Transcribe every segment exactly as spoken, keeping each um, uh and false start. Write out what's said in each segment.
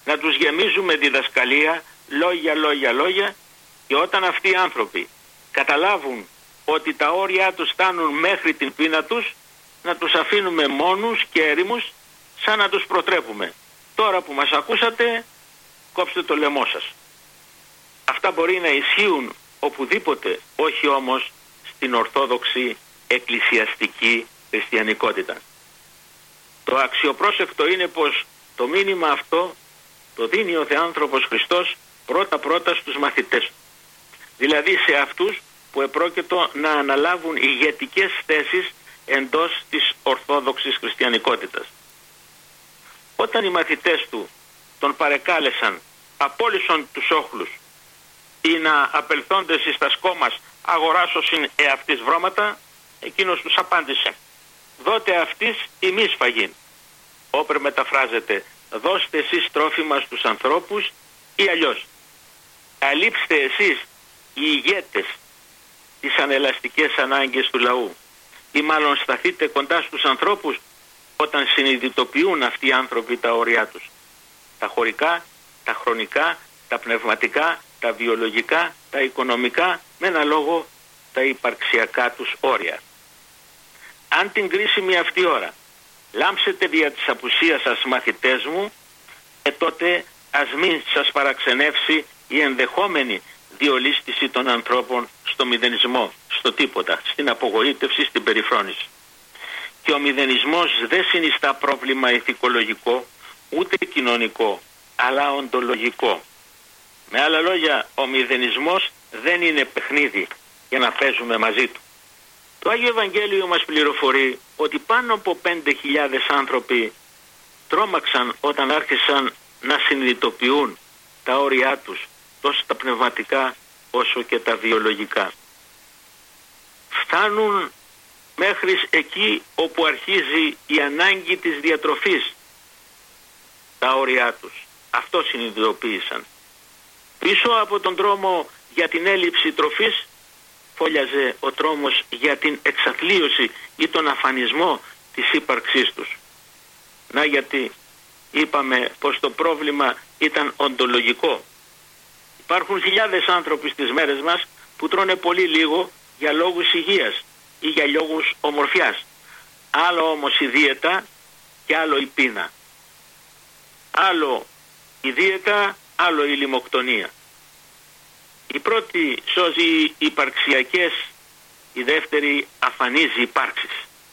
να τους γεμίζουμε διδασκαλία, λόγια, λόγια, λόγια, και όταν αυτοί οι άνθρωποι καταλάβουν ότι τα όρια τους φτάνουν μέχρι την πείνα τους, να τους αφήνουμε μόνους και έρημους, σαν να τους προτρέπουμε. Τώρα που μας ακούσατε, κόψτε το λαιμό σας. Αυτά μπορεί να ισχύουν οπουδήποτε, όχι όμως στην ορθόδοξη εκκλησιαστική χριστιανικότητα. Το αξιοπρόσεκτο είναι πως το μήνυμα αυτό το δίνει ο Θεάνθρωπος Χριστός πρώτα-πρώτα στους μαθητές. Δηλαδή σε αυτούς που επρόκειτο να αναλάβουν ηγετικές θέσεις εντός της ορθόδοξης χριστιανικότητας. Όταν οι μαθητές του τον παρεκάλεσαν, απόλυσον τους όχλους ή να απελθόντες εις τα σκόμας αγοράσωσιν εαυτής βρώματα, εκείνος τους απάντησε: δότε αυτής ημείς φαγήν. Όπερ μεταφράζεται: δώστε εσείς τρόφιμα στους ανθρώπους, ή αλλιώς καλύψτε εσείς οι ηγέτες τις ανελαστικές ανάγκες του λαού, ή μάλλον σταθείτε κοντά στους ανθρώπους όταν συνειδητοποιούν αυτοί οι άνθρωποι τα όρια τους, τα χωρικά, τα χρονικά, τα πνευματικά, τα βιολογικά, τα οικονομικά, με ένα λόγο τα υπαρξιακά τους όρια. Αν την κρίσιμη αυτή ώρα λάμψετε δια της απουσίας σας μαθητές μου, ε, τότε ας μην σας παραξενεύσει η ενδεχόμενη διολίσθηση των ανθρώπων στο μηδενισμό, στο τίποτα, στην απογοήτευση, στην περιφρόνηση. Και ο μηδενισμός δεν συνιστά πρόβλημα ηθικολογικό, ούτε κοινωνικό, αλλά οντολογικό. Με άλλα λόγια, ο μηδενισμός δεν είναι παιχνίδι για να παίζουμε μαζί του. Το Άγιο Ευαγγέλιο μας πληροφορεί ότι πάνω από πέντε χιλιάδες άνθρωποι τρόμαξαν όταν άρχισαν να συνειδητοποιούν τα όρια τους, τόσο τα πνευματικά όσο και τα βιολογικά. Φτάνουν μέχρι εκεί όπου αρχίζει η ανάγκη της διατροφής, τα όρια τους. Αυτό συνειδητοποίησαν. Πίσω από τον τρόμο για την έλλειψη τροφής φόλιαζε ο τρόμος για την εξαθλίωση ή τον αφανισμό της ύπαρξής τους. Να γιατί είπαμε πως το πρόβλημα ήταν οντολογικό. Υπάρχουν χιλιάδες άνθρωποι στις μέρες μας που τρώνε πολύ λίγο για λόγους υγείας ή για λόγους ομορφιάς. Άλλο όμως η δίαιτα και άλλο η πείνα. Άλλο η δίαιτα, άλλο η λιμοκτονία. Η πρώτη σώζει υπαρξιακές, η δεύτερη αφανίζει υπάρξεις.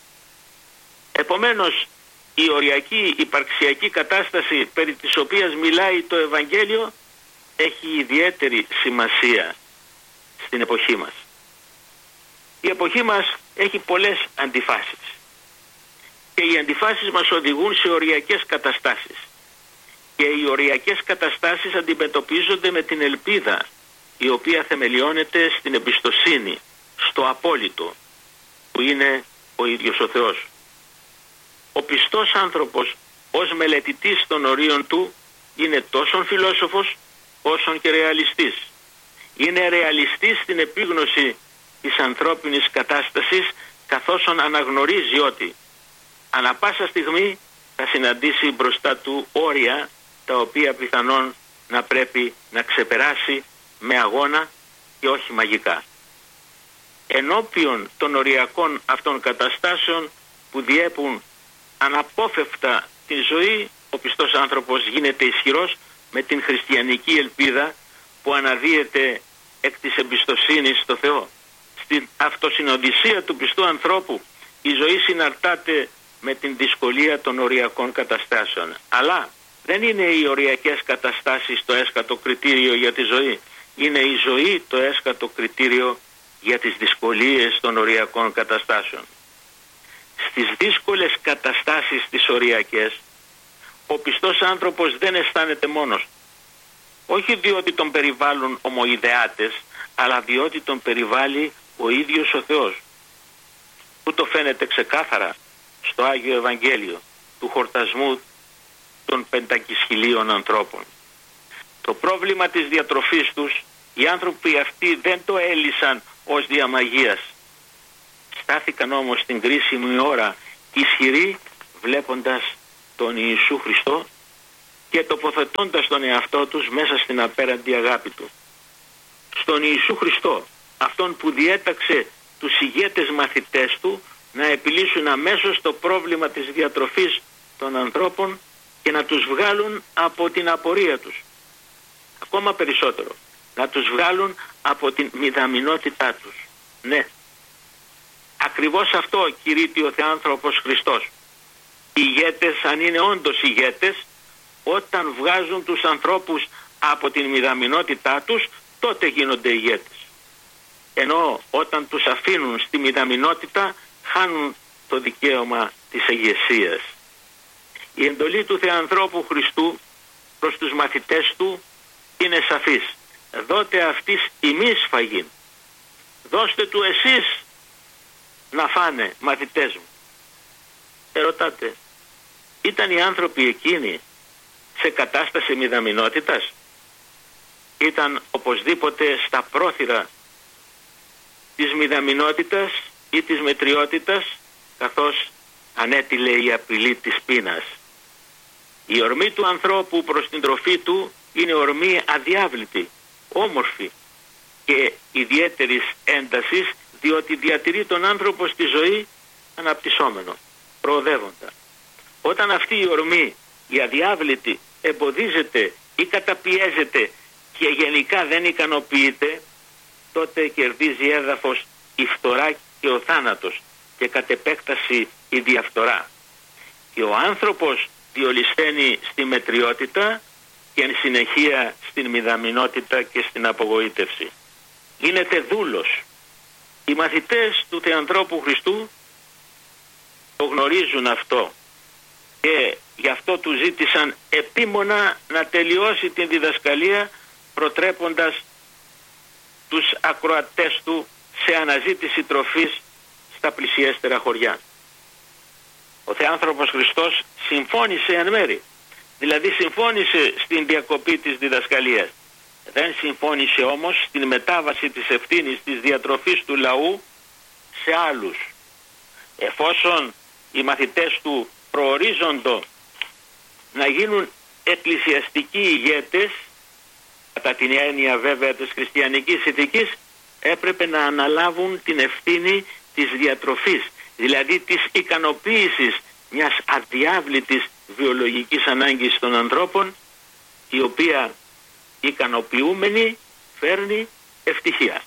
Επομένως, η οριακή υπαρξιακή κατάσταση περί της οποίας μιλάει το Ευαγγέλιο έχει ιδιαίτερη σημασία στην εποχή μας. Η εποχή μας έχει πολλές αντιφάσεις και οι αντιφάσεις μας οδηγούν σε οριακές καταστάσεις και οι οριακές καταστάσεις αντιμετωπίζονται με την ελπίδα, η οποία θεμελιώνεται στην εμπιστοσύνη, στο απόλυτο που είναι ο ίδιος ο Θεός. Ο πιστός άνθρωπος ως μελετητής των ορίων του είναι τόσο φιλόσοφος όσον και ρεαλιστής. Είναι ρεαλιστής στην επίγνωση της ανθρώπινης κατάστασης, καθώς αναγνωρίζει ότι ανά πάσα στιγμή θα συναντήσει μπροστά του όρια τα οποία πιθανόν να πρέπει να ξεπεράσει με αγώνα και όχι μαγικά. Ενώπιον των οριακών αυτών καταστάσεων που διέπουν αναπόφευκτα τη ζωή, ο πιστός άνθρωπος γίνεται ισχυρός με την χριστιανική ελπίδα που αναδύεται εκ της εμπιστοσύνης στο Θεό. Στην αυτοσυνοδυσία του πιστού ανθρώπου η ζωή συναρτάται με την δυσκολία των οριακών καταστάσεων. Αλλά δεν είναι οι οριακές καταστάσεις το έσκατο κριτήριο για τη ζωή. Είναι η ζωή το έσκατο κριτήριο για τις δυσκολίες των οριακών καταστάσεων. Στις δύσκολες καταστάσεις τις οριακές, ο πιστός άνθρωπος δεν αισθάνεται μόνος. Όχι διότι τον περιβάλλουν ομοειδεάτες, αλλά διότι τον περιβάλλει ο ίδιος ο Θεός. Τούτο φαίνεται ξεκάθαρα στο Άγιο Ευαγγέλιο του χορτασμού των πεντακισχυλίων ανθρώπων. Το πρόβλημα της διατροφής τους, οι άνθρωποι αυτοί δεν το έλυσαν ως διαμαγείας. Στάθηκαν όμως στην κρίσιμη ώρα ισχυροί, βλέποντας τον Ιησού Χριστό και τοποθετώντας τον εαυτό τους μέσα στην απέραντη αγάπη του. Στον Ιησού Χριστό, αυτόν που διέταξε τους ηγέτες μαθητές του να επιλύσουν αμέσως το πρόβλημα της διατροφής των ανθρώπων και να τους βγάλουν από την απορία τους. Ακόμα περισσότερο, να τους βγάλουν από την μηδαμινότητά τους. Ναι, ακριβώς αυτό κηρύττει ο Θεάνθρωπος Χριστός. Οι ηγέτες, αν είναι όντως ηγέτες, όταν βγάζουν τους ανθρώπους από την μηδαμινότητά τους, τότε γίνονται ηγέτες. Ενώ όταν τους αφήνουν στη μηδαμινότητα, χάνουν το δικαίωμα της ηγεσίας. Η εντολή του Θεανθρώπου Χριστού προς τους μαθητές του είναι σαφής. Δώτε αυτής ημείς φαγήν. Δώστε του εσείς να φάνε, μαθητές μου. Ερωτάτε, ήταν οι άνθρωποι εκείνοι σε κατάσταση μηδαμινότητας? Ήταν οπωσδήποτε στα πρόθυρα της μηδαμινότητας ή της μετριότητας, καθώς ανέτειλε η απειλή της πείνας. Η ορμή του ανθρώπου προς την τροφή του είναι ορμή αδιάβλητη, όμορφη και ιδιαίτερης έντασης, διότι διατηρεί τον άνθρωπο στη ζωή αναπτυσσόμενο, προοδεύοντα. Όταν αυτή η ορμή, η αδιάβλητη, εμποδίζεται ή καταπιέζεται και γενικά δεν ικανοποιείται, τότε κερδίζει έδαφος η φθορά και ο θάνατος και κατ' επέκταση η διαφθορά. Και ο άνθρωπος διολυσθένει στη μετριότητα και εν συνεχεία στην μηδαμινότητα και στην απογοήτευση. Γίνεται δούλος. Οι μαθητές του Θεανθρώπου Χριστού το γνωρίζουν αυτό και γι' αυτό του ζήτησαν επίμονα να τελειώσει την διδασκαλία, προτρέποντας τους ακροατές του σε αναζήτηση τροφής στα πλησιέστερα χωριά. Ο Θεάνθρωπος Χριστός συμφώνησε εν μέρη, δηλαδή συμφώνησε στην διακοπή της διδασκαλίας. Δεν συμφώνησε όμως στην μετάβαση της ευθύνης της διατροφής του λαού σε άλλους. Εφόσον οι μαθητές του προορίζοντο να γίνουν εκκλησιαστικοί ηγέτες, κατά την έννοια βέβαια της χριστιανικής ηθικής, έπρεπε να αναλάβουν την ευθύνη της διατροφής, δηλαδή της ικανοποίησης μιας αδιάβλητης βιολογικής ανάγκης των ανθρώπων, η οποία ικανοποιούμενη φέρνει ευτυχία.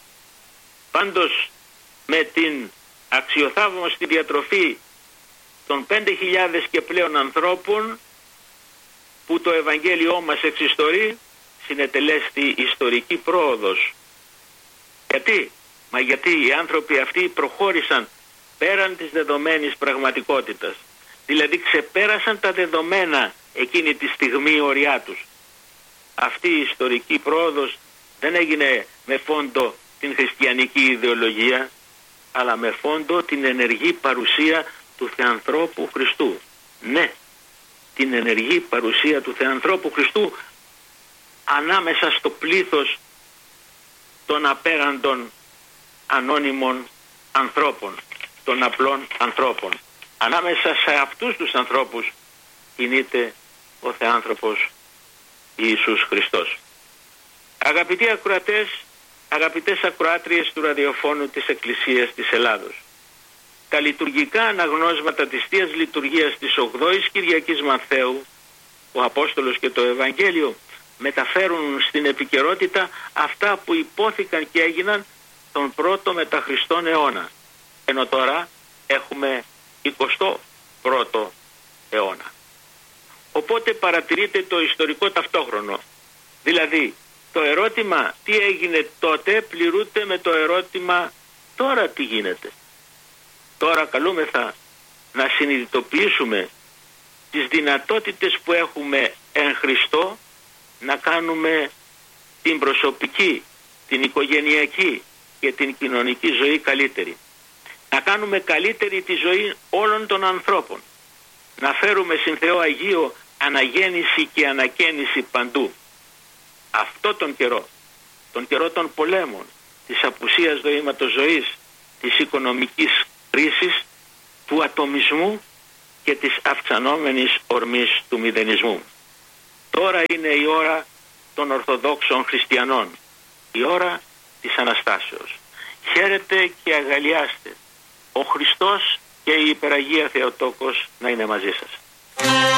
Πάντως με την αξιοθαύμαστη διατροφή των πέντε χιλιάδες και πλέον ανθρώπων που το Ευαγγέλιό μας εξιστορεί, συνετελέστη ιστορική πρόοδος. Γιατί? Μα γιατί οι άνθρωποι αυτοί προχώρησαν πέραν της δεδομένης πραγματικότητας. Δηλαδή ξεπέρασαν τα δεδομένα εκείνη τη στιγμή ωριά τους. Αυτή η ιστορική πρόοδος δεν έγινε με φόντο την χριστιανική ιδεολογία, αλλά με φόντο την ενεργή παρουσία του Θεανθρώπου Χριστού. Ναι, την ενεργή παρουσία του Θεανθρώπου Χριστού ανάμεσα στο πλήθος των απέραντων ανώνυμων ανθρώπων, των απλών ανθρώπων. Ανάμεσα σε αυτούς τους ανθρώπους κινείται ο Θεάνθρωπος Ιησούς Χριστός. Αγαπητοί ακροατές, αγαπητές ακροάτριες του ραδιοφώνου της Εκκλησίας της Ελλάδος, τα λειτουργικά αναγνώσματα της Θείας Λειτουργίας της ογδόης Κυριακής Μαθαίου, ο Απόστολος και το Ευαγγέλιο μεταφέρουν στην επικαιρότητα αυτά που υπόθηκαν και έγιναν τον πρώτο μετά Χριστόν αιώνα, ενώ τώρα έχουμε εικοστό πρώτο αιώνα. Οπότε παρατηρείται το ιστορικό ταυτόχρονο. Δηλαδή το ερώτημα τι έγινε τότε πληρούνται με το ερώτημα τώρα τι γίνεται. Τώρα καλούμεθα να συνειδητοποιήσουμε τις δυνατότητες που έχουμε εν Χριστώ να κάνουμε την προσωπική, την οικογενειακή και την κοινωνική ζωή καλύτερη. Να κάνουμε καλύτερη τη ζωή όλων των ανθρώπων. Να φέρουμε συν Θεό Αγίο αναγέννηση και ανακαίνιση παντού. Αυτό τον καιρό, τον καιρό των πολέμων, της απουσίας νοήματος ζωής, της οικονομικής κρίσης, του ατομισμού και της αυξανόμενης ορμής του μηδενισμού. Τώρα είναι η ώρα των Ορθοδόξων Χριστιανών, η ώρα της Αναστάσεως. Χαίρετε και αγαλιάστε. Ο Χριστός και η Υπεραγία Θεοτόκος να είναι μαζί σας.